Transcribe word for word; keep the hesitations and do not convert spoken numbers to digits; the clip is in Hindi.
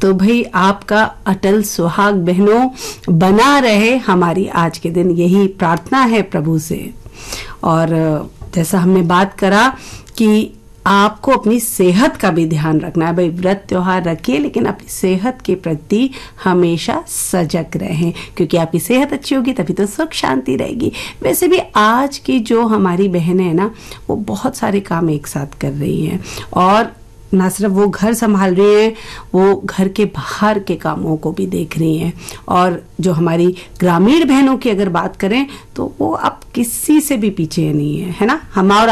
तो भाई आपका अटल सुहाग बहनों बना रहे हमारी आज के दिन, यही प्रार्थना है प्रभु से। और जैसा हमने बात करा कि आपको अपनी सेहत का भी ध्यान रखना है। भाई व्रत त्योहार रखिए लेकिन अपनी सेहत के प्रति हमेशा सजग रहें, क्योंकि आपकी सेहत अच्छी होगी तभी तो सुख शांति रहेगी। वैसे भी आज की जो हमारी बहनें हैं ना, वो बहुत सारे काम एक साथ कर रही हैं, और ना सिर्फ वो घर संभाल रही हैं, वो घर के बाहर के कामों को भी देख रही हैं। और जो हमारी ग्रामीण बहनों की अगर बात करें तो वो अब किसी से भी पीछे नहीं है, है ना। हम और